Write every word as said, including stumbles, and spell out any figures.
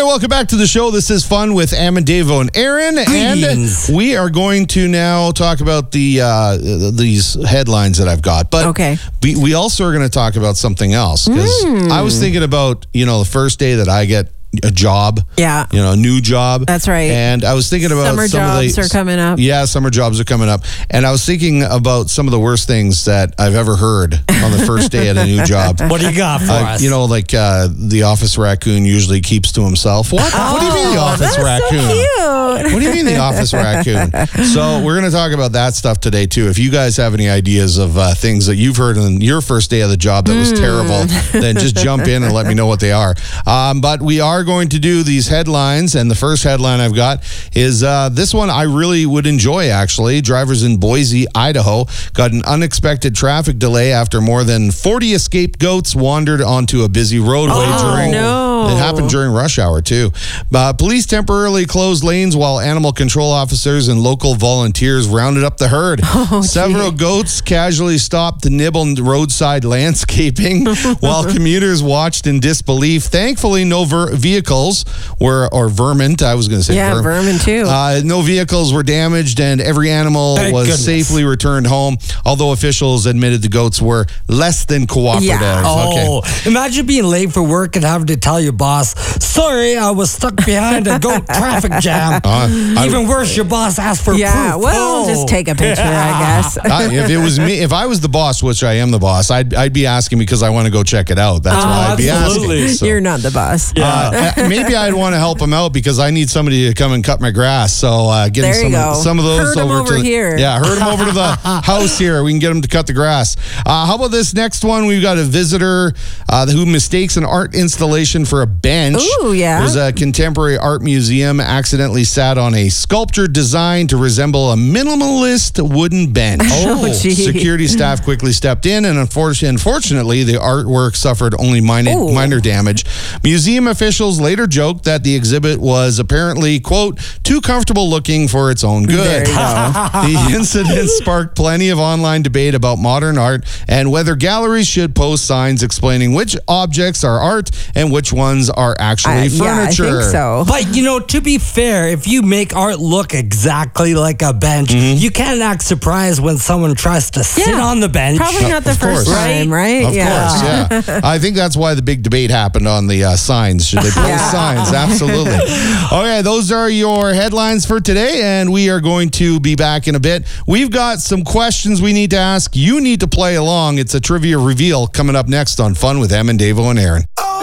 welcome back to the show. This is Fun with Amendevo and Aaron. Greetings. And we are going to now talk about the uh, these headlines that I've got. But okay. we, we also are going to talk about something else. Because Mm. I was thinking about, you know, the first day that I get a job. Yeah. You know, a new job. That's right. And I was thinking about Summer some jobs of the, are coming up. Yeah, summer jobs are coming up. And I was thinking about some of the worst things that I've ever heard on the first day at a new job. What do you got for Uh, us? you know, like uh, the office raccoon usually keeps to himself. What? Oh, what do you mean the office that's raccoon? so cute. What do you mean the office raccoon? So we're going to talk about that stuff today too. If you guys have any ideas of uh, things that you've heard on your first day of the job that was Mm. terrible, then just jump in and let me know what they are. Um, but we are going to do these headlines, and the first headline I've got is uh, this one I really would enjoy, actually. Drivers in Boise, Idaho got an unexpected traffic delay after more than forty escaped goats wandered onto a busy roadway Oh, during... no. It happened during rush hour, too. Uh, police temporarily closed lanes while animal control officers and local volunteers rounded up the herd. Oh, Several gee. goats casually stopped to nibble roadside landscaping while commuters watched in disbelief. Thankfully, no ver- vehicles were, or vermin, I was going to say Yeah, vermin. vermin too. Uh, no vehicles were damaged, and every animal Thank was goodness. safely returned home, although officials admitted the goats were less than cooperative. Yeah. Oh, Okay. imagine being late for work and having to tell your boss, sorry, I was stuck behind a goat traffic jam. Uh, I- Even worse, your boss asked for yeah, proof. well, Oh. just take a picture, I guess. I, if it was me, if I was the boss, which I am the boss, I'd I'd be asking because I want to go check it out. That's Oh, why I'd be absolutely. asking. So, You're not the boss. uh, maybe I'd want to help him out because I need somebody to come and cut my grass. So uh, getting There you some of, go. some of those Herd 'em over, over to here. Yeah, herd them over to the house here. We can get them to cut the grass. Uh, how about this next one? We've got a visitor uh, who mistakes an art installation for a bench. Ooh, yeah. There's a contemporary art museum accidentally sat on a sculpture designed to resemble a minimalist wooden bench. Oh, gee. Security staff quickly stepped in, and unfor- unfortunately, the artwork suffered only minor, Ooh. minor damage. Museum officials later joked that the exhibit was apparently, quote, too comfortable looking for its own good. There you go. The incident sparked plenty of online debate about modern art and whether galleries should post signs explaining which objects are art and which ones are actually I, yeah, I furniture. think so. But, you know, to be fair, if you make art look exactly like a bench, Mm-hmm. you can't act surprised when someone tries to sit Yeah, on the bench. Probably not the Of first course. time, right? Of yeah. course, yeah. I think that's why the big debate happened on the uh, signs. Should they post Yeah. signs? Absolutely. Okay, those are your headlines for today, and we are going to be back in a bit. We've got some questions we need to ask. You need to play along. It's a trivia reveal coming up next on Fun with Amendevo and Aaron. Oh!